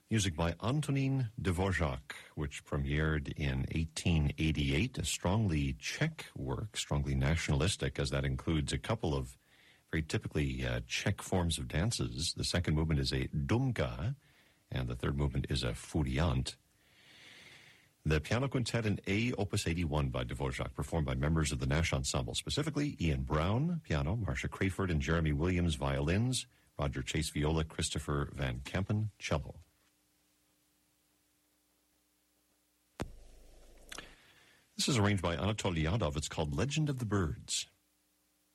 Music by Antonín Dvořák, which premiered in 1888, a strongly Czech work, strongly nationalistic, as that includes a couple of very typically Czech forms of dances. The second movement is a dumka, and the third movement is a furiant. The piano quintet in A, Opus 81 by Dvořák, performed by members of the Nash Ensemble, specifically Ian Brown, piano, Marcia Crayford and Jeremy Williams, violins, Roger Chase, viola, Christopher Van Kempen, cello. This is arranged by Anatol Yadov. It's called Legend of the Birds.